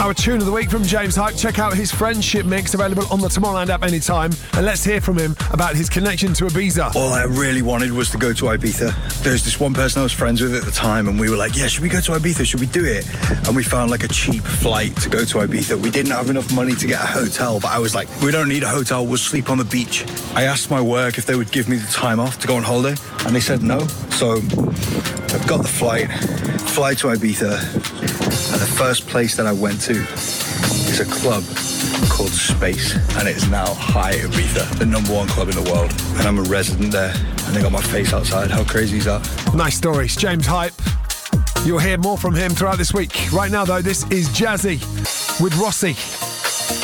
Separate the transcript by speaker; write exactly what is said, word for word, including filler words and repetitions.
Speaker 1: Our tune of the week from James Hype. Check out his Friendship mix, available on the Tomorrowland app anytime. And let's hear from him about his connection to Ibiza.
Speaker 2: All I really wanted was to go to Ibiza. There's this one person I was friends with at the time, and we were like, yeah, should we go to Ibiza? Should we do it? And we found like a cheap flight to go to Ibiza. We didn't have enough money to get a hotel, but I was like, we don't need a hotel, we'll sleep on the beach. I asked my work if they would give me the time off to go on holiday, and they said no. So I've got the flight, fly to Ibiza, and the first place that I went to is a club called Space, and it is now High Ibiza, the number one club in the world. And I'm a resident there, and they got my face outside. How crazy is that?
Speaker 1: Nice stories. James Hype. You'll hear more from him throughout this week. Right now, though, this is Jazzy with Rossi.